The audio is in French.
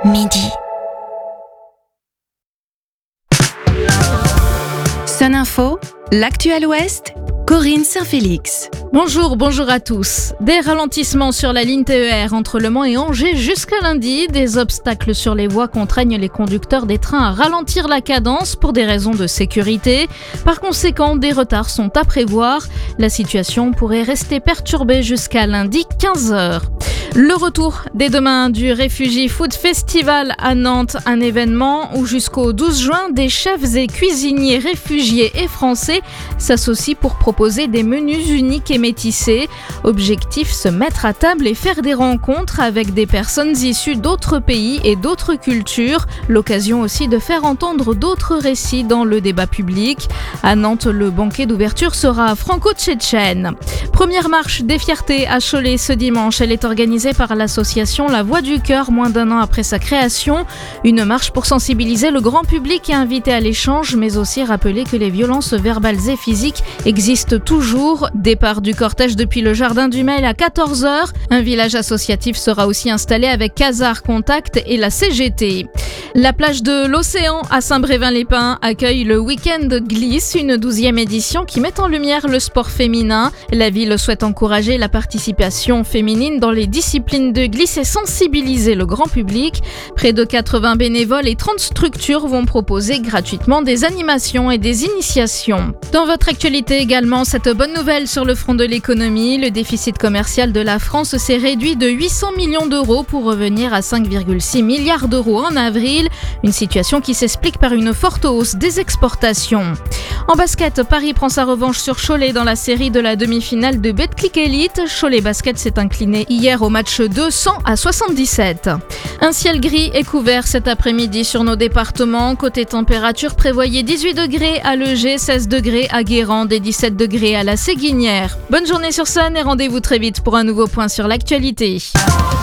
midi. Sun Info, l'actuel Ouest, Corinne Saint-Félix. Bonjour à tous. Des ralentissements sur la ligne TER entre Le Mans et Angers jusqu'à lundi. Des obstacles sur les voies contraignent les conducteurs des trains à ralentir la cadence pour des raisons de sécurité. Par conséquent, des retards sont à prévoir. La situation pourrait rester perturbée jusqu'à lundi 15h. Le retour dès demain du Refugee Food Festival à Nantes, un événement où jusqu'au 12 juin, des chefs et cuisiniers réfugiés et français s'associent pour proposer des menus uniques et métissés. Objectif, se mettre à table et faire des rencontres avec des personnes issues d'autres pays et d'autres cultures. L'occasion aussi de faire entendre d'autres récits dans le débat public. À Nantes, le banquet d'ouverture sera franco-tchétchène. Première marche des fiertés à Cholet ce dimanche. Elle est organisée par l'association La Voix du Cœur, moins d'un an après sa création. Une marche pour sensibiliser le grand public et inviter à l'échange, mais aussi rappeler que les violences verbales et physiques existent toujours. Départ du cortège depuis le Jardin du Mail à 14h. Un village associatif sera aussi installé avec Casar Contact et la CGT. La plage de l'Océan à Saint-Brévin-les-Pins accueille le week-end glisse, une 12e édition qui met en lumière le sport féminin. La ville souhaite encourager la participation féminine dans les disciplines de glisse et sensibiliser le grand public. Près de 80 bénévoles et 30 structures vont proposer gratuitement des animations et des initiations. Dans votre actualité également, cette bonne nouvelle sur le front de l'économie, le déficit commercial de la France s'est réduit de 800 millions d'euros pour revenir à 5,6 milliards d'euros en avril. Une situation qui s'explique par une forte hausse des exportations. En basket, Paris prend sa revanche sur Cholet dans la série de la demi-finale de Betclic Elite. Cholet Basket s'est incliné hier au match 200-77. Un ciel gris est couvert cet après-midi sur nos départements. Côté température, prévoyez 18 degrés à Legé, 16 degrés à Guérande et 17 degrés à la Séguinière. Bonne journée sur Sun et rendez-vous très vite pour un nouveau point sur l'actualité.